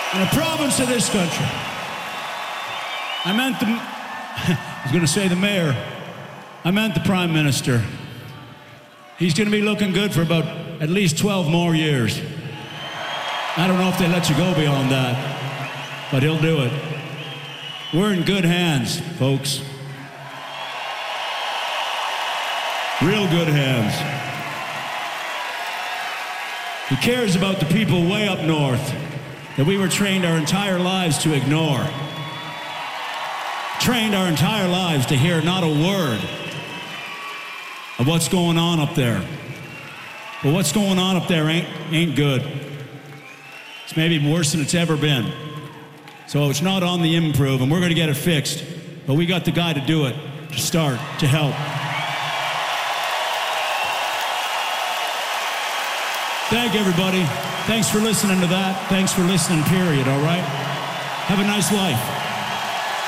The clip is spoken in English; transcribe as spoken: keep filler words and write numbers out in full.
in a province of this country. I meant the, I was going to say the mayor. I meant the prime minister. He's going to be looking good for about at least twelve more years. I don't know if they let you go beyond that, but he'll do it. We're in good hands, folks. Real good hands. He cares about the people way up north that we were trained our entire lives to ignore. Trained our entire lives to hear not a word of what's going on up there. But what's going on up there ain't, ain't good. It's maybe worse than it's ever been. So it's not on the improve, and we're going to get it fixed. But we got the guy to do it, to start, to help. Thank you, everybody. Thanks for listening to that. Thanks for listening, period, all right? Have a nice life.